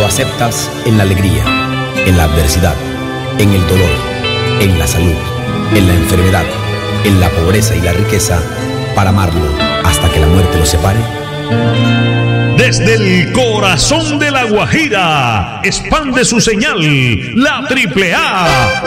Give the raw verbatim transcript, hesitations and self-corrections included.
aceptas en la alegría, en la adversidad, en el dolor, en la salud, en la enfermedad, en la pobreza y la riqueza, para amarlo hasta que la muerte lo separe. Desde el corazón de La Guajira, expande su señal, la Triple A.